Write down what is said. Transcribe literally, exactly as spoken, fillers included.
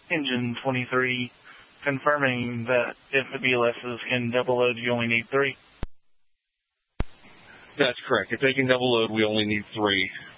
Engine twenty-three, confirming that if the B L Ss can double load, you only need three. That's correct. If they can double load, we only need three.